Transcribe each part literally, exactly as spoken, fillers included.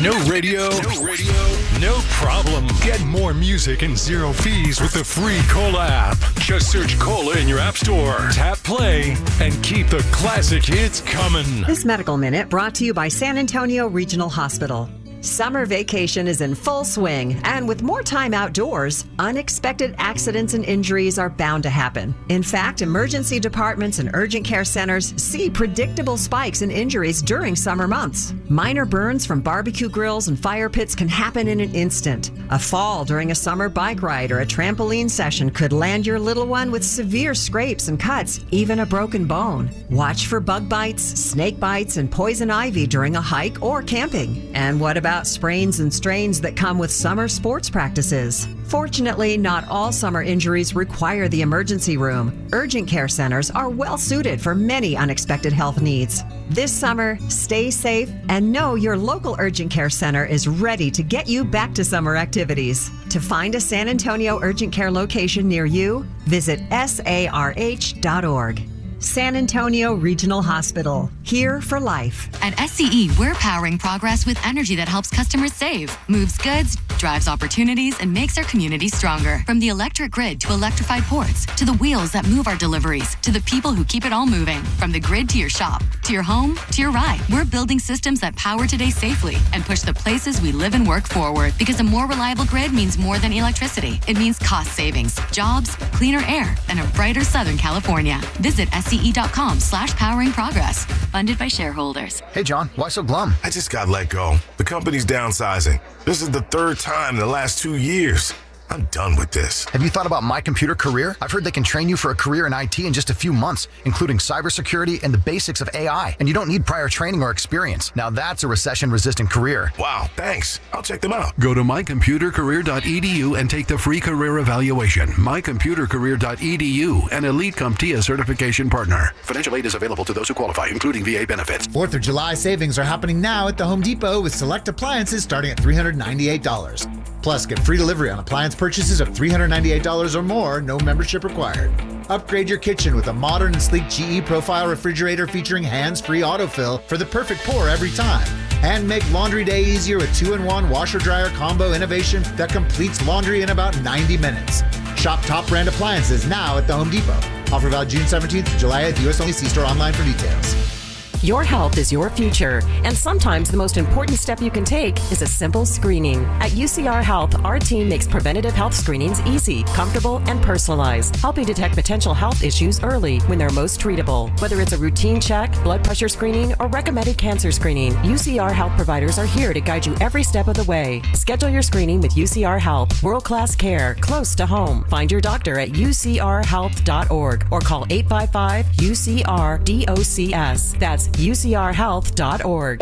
No radio? No radio? No problem. Get more music and zero fees with the free Cola app. Just search Cola in your app store, tap play, and keep the classic hits coming. This Medical Minute brought to you by San Antonio Regional Hospital. Summer vacation is in full swing, and with more time outdoors, unexpected accidents and injuries are bound to happen. In fact, emergency departments and urgent care centers see predictable spikes in injuries during summer months. Minor burns from barbecue grills and fire pits can happen in an instant. A fall during a summer bike ride or a trampoline session could land your little one with severe scrapes and cuts, even a broken bone. Watch for bug bites, snake bites, and poison ivy during a hike or camping. And what about sprains and strains that come with summer sports practices? Fortunately, not all summer injuries require the emergency room. Urgent care centers are well suited for many unexpected health needs. This summer, stay safe and know your local urgent care center is ready to get you back to summer activities. To find a San Antonio urgent care location near you, visit S A R H dot org. San Antonio Regional Hospital, here for life. At S C E, we're powering progress with energy that helps customers save, moves goods, drives opportunities, and makes our community stronger. From the electric grid to electrified ports, to the wheels that move our deliveries, to the people who keep it all moving. From the grid to your shop, to your home, to your ride. We're building systems that power today safely and push the places we live and work forward. Because a more reliable grid means more than electricity. It means cost savings, jobs, cleaner air, and a brighter Southern California. Visit S C E dot com slash powering progress. Funded by shareholders. Hey, John, why so glum? I just got let go. The company's downsizing. This is the third time in the last two years. I'm done with this. Have you thought about My Computer Career? I've heard they can train you for a career in I T in just a few months, including cybersecurity and the basics of A I. And you don't need prior training or experience. Now that's a recession-resistant career. Wow, thanks. I'll check them out. Go to my computer career dot e d u and take the free career evaluation. my computer career dot e d u, an Elite CompTIA certification partner. Financial aid is available to those who qualify, including V A benefits. fourth of July savings are happening now at the Home Depot with select appliances starting at three hundred ninety-eight dollars. Plus, get free delivery on appliance purchases of three hundred ninety-eight dollars or more, no membership required. Upgrade your kitchen with a modern and sleek G E Profile refrigerator featuring hands-free autofill for the perfect pour every time. And make laundry day easier with two in one washer-dryer combo innovation that completes laundry in about ninety minutes. Shop top brand appliances now at the Home Depot. Offer valid June seventeenth to July eighth. U S only. See store online for details. Your health is your future, and sometimes the most important step you can take is a simple screening. At U C R Health, our team makes preventative health screenings easy, comfortable, and personalized, helping detect potential health issues early when they're most treatable. Whether it's a routine check, blood pressure screening, or recommended cancer screening, U C R Health providers are here to guide you every step of the way. Schedule your screening with U C R Health, world-class care, close to home. Find your doctor at U C R health dot org or call eight five five U C R D O C S. That's U C R health dot org.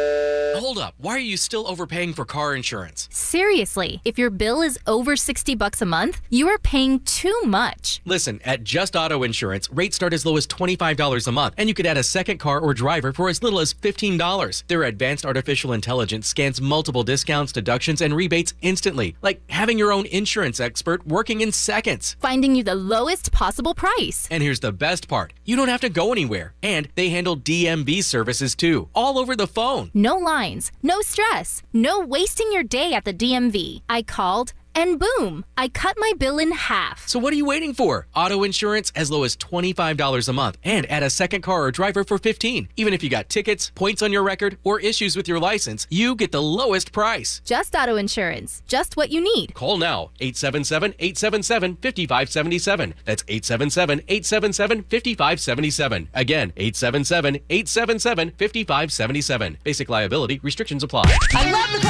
Hold up. Why are you still overpaying for car insurance? Seriously, if your bill is over sixty bucks a month, you are paying too much. Listen, at Just Auto Insurance, rates start as low as twenty-five dollars a month, and you could add a second car or driver for as little as fifteen dollars. Their advanced artificial intelligence scans multiple discounts, deductions, and rebates instantly, like having your own insurance expert working in seconds. Finding you the lowest possible price. And here's the best part. You don't have to go anywhere. And they handle D M V services too, all over the phone. No lines, no stress, no wasting your day at the D M V. I called, and boom, I cut my bill in half. So what are you waiting for? Auto insurance as low as twenty-five dollars a month, and add a second car or driver for fifteen dollars. Even if you got tickets, points on your record, or issues with your license, you get the lowest price. Just Auto Insurance, just what you need. Call now, eight seven seven, eight seven seven, five five seven seven. That's eight seven seven, eight seven seven, five five seven seven. Again, eight seven seven, eight seven seven, five five seven seven. Basic liability restrictions apply. I love the